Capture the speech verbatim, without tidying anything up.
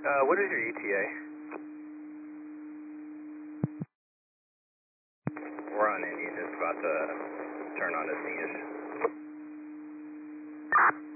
Uh, what is your E T A? We're on Indian, just about to turn on to English.